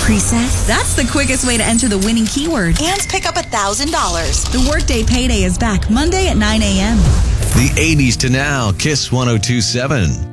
preset? That's the quickest way to enter the winning keyword And pick up $1,000. The Workday Payday is back Monday at 9 a.m. The 80s to now, Kiss 102.7.